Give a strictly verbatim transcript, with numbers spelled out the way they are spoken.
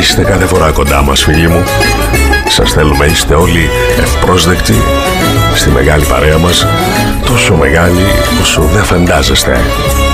Είστε κάθε φορά κοντά μας, φίλοι μου. Σας θέλουμε, είστε όλοι ευπρόσδεκτοι στη μεγάλη παρέα μας, τόσο μεγάλη όσο δεν φαντάζεστε.